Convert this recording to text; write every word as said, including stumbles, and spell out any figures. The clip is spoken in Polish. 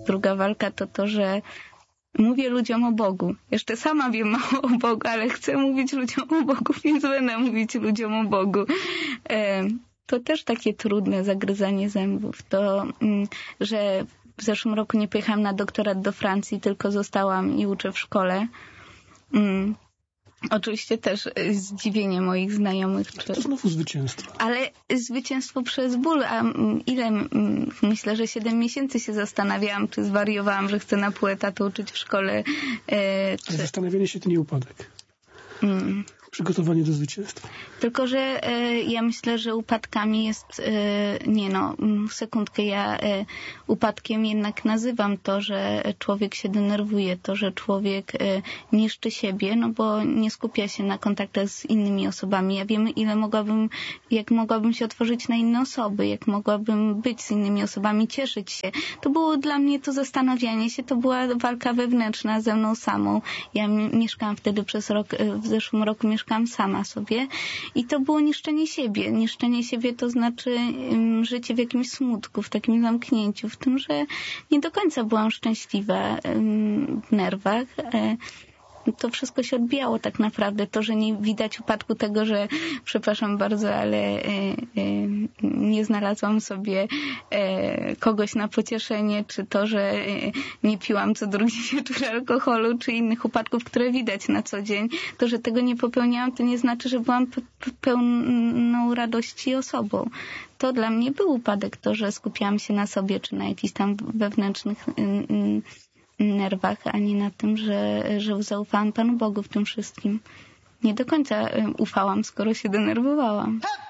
druga walka to to, że mówię ludziom o Bogu. Jeszcze sama wiem mało o Bogu, ale chcę mówić ludziom o Bogu, więc będę mówić ludziom o Bogu. To też takie trudne zagryzanie zębów. To, że w zeszłym roku nie pojechałam na doktorat do Francji, tylko zostałam i uczę w szkole. Oczywiście też zdziwienie moich znajomych. Czy... To znowu zwycięstwo. Ale zwycięstwo przez ból. A ile? Myślę, że siedem miesięcy się zastanawiałam, czy zwariowałam, że chcę na pół etatu uczyć w szkole. Czy... Zastanawianie się to nie upadek. Mm. Przygotowanie do zwycięstwa. Tylko, że e, ja myślę, że upadkami jest, e, nie no, sekundkę, ja e, upadkiem jednak nazywam to, że człowiek się denerwuje, to, że człowiek e, niszczy siebie, no bo nie skupia się na kontaktach z innymi osobami. Ja wiem, ile mogłabym, jak mogłabym się otworzyć na inne osoby, jak mogłabym być z innymi osobami, cieszyć się. To było dla mnie to zastanawianie się, to była walka wewnętrzna ze mną samą. Ja mieszkałam wtedy przez rok, w zeszłym roku mieszkałam sama sobie i to było niszczenie siebie. Niszczenie siebie to znaczy um, życie w jakimś smutku, w takim zamknięciu, w tym, że nie do końca byłam szczęśliwa um, w nerwach. E, to wszystko się odbijało tak naprawdę. To, że nie widać upadku tego, że przepraszam bardzo, ale e, e, nie znalazłam sobie e, kogoś na pocieszenie, czy to, że e, nie piłam co drugi wieczór alkoholu, czy innych upadków, które widać na co dzień. To, że tego nie popełniałam, to nie znaczy, że byłam pe- pełną radości osobą. To dla mnie był upadek, to, że skupiałam się na sobie, czy na jakichś tam wewnętrznych mm, nerwach, a nie na tym, że, że zaufałam Panu Bogu w tym wszystkim. Nie do końca ufałam, skoro się denerwowałam.